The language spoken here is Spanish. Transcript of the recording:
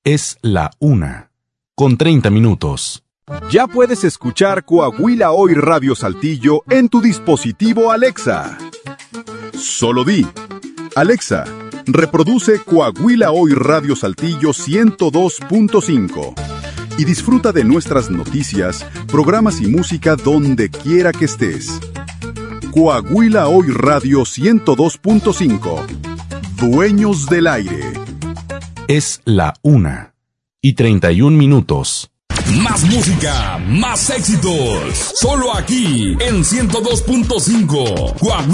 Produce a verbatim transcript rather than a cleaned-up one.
Es la una, con treinta minutos. Ya puedes escuchar Coahuila Hoy Radio Saltillo en tu dispositivo Alexa. Solo di: Alexa, reproduce Coahuila Hoy Radio Saltillo ciento dos punto cinco y disfruta de nuestras noticias, programas y música donde quiera que estés. Coahuila Hoy Radio ciento dos punto cinco. Dueños del aire. Es la una y treinta y un minutos. Más música, más éxitos. Solo aquí en ciento dos punto cinco. Coahuila.